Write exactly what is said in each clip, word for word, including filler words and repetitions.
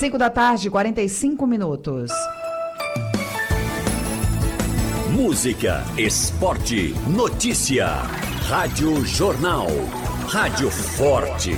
cinco da tarde, quarenta e cinco minutos. Música, esporte, notícia. Rádio Jornal. Rádio Forte.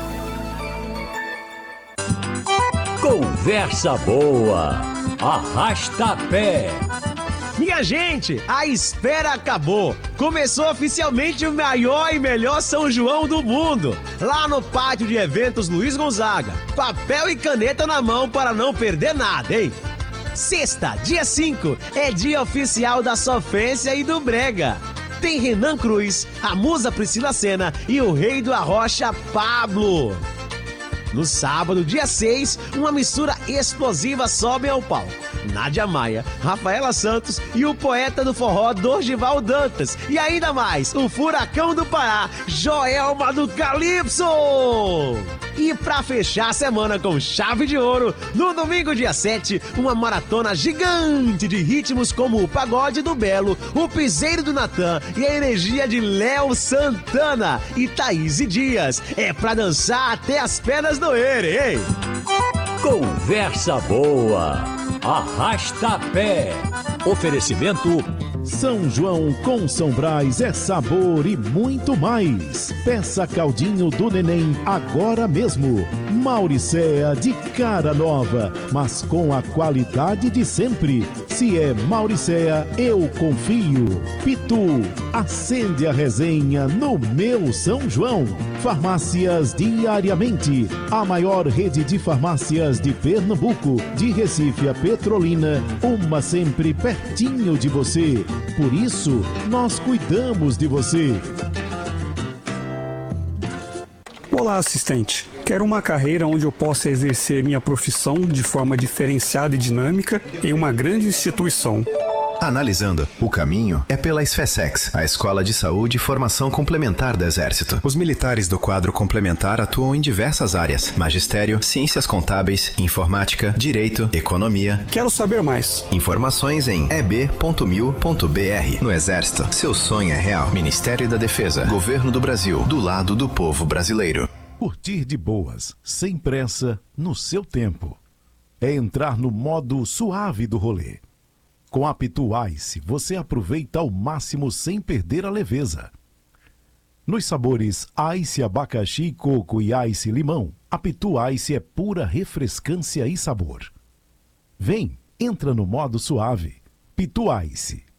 Conversa boa. Arrasta pé. Minha gente, a espera acabou. Começou oficialmente o maior e melhor São João do mundo. Lá no Pátio de Eventos Luiz Gonzaga. Papel e caneta na mão para não perder nada, hein? Sexta, dia cinco, é dia oficial da Sofrência e do Brega. Tem Renan Cruz, a musa Priscila Senna e o rei do Arrocha, Pablo. No sábado, dia seis, uma mistura explosiva sobe ao palco. Nádia Maia, Rafaela Santos e o poeta do forró Dorival Dantas. E ainda mais, o furacão do Pará, Joelma do Calypso. E pra fechar a semana com chave de ouro, no domingo dia sete, uma maratona gigante de ritmos como o Pagode do Belo, o Piseiro do Natan e a energia de Léo Santana e Thaís Dias. É pra dançar até as pernas doerem, hein? Conversa boa. Arrasta pé. Oferecimento São João com São Brás é sabor e muito mais. Peça caldinho do neném agora mesmo. Mauricéa de cara nova, mas com a qualidade de sempre. Se é Mauricéa, eu confio. Pitu, acende a resenha no meu São João. Farmácias Diariamente, a maior rede de farmácias de Pernambuco, de Recife a Petrolina, uma sempre pertinho de você. Por isso, nós cuidamos de você. Olá, assistente. Quero uma carreira onde eu possa exercer minha profissão de forma diferenciada e dinâmica em uma grande instituição. Analisando, o caminho é pela SFESEX, a Escola de Saúde e Formação Complementar do Exército. Os militares do quadro complementar atuam em diversas áreas: magistério, ciências contábeis, informática, direito, economia. Quero saber mais. Informações em e b ponto mil ponto b r. No Exército, seu sonho é real. Ministério da Defesa, Governo do Brasil, do lado do povo brasileiro. Curtir de boas, sem pressa, no seu tempo. É entrar no modo suave do rolê. Com a Pitu Ice, você aproveita ao máximo sem perder a leveza. Nos sabores Ice Abacaxi, Coco e Ice Limão, a Pitu Ice é pura refrescância e sabor. Vem, entra no modo suave. Pitu Ice.